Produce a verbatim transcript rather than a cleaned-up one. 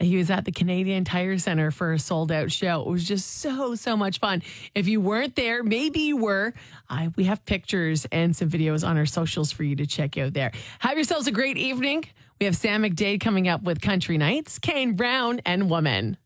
He was at the Canadian Tire Center for a sold out show. It was just so, so much fun. If you weren't there, maybe you were. Uh, we have pictures and some videos on our socials for you to check out there. Have yourselves a great evening. We have Sam McDade coming up with Country Nights, Kane Brown, and Woman.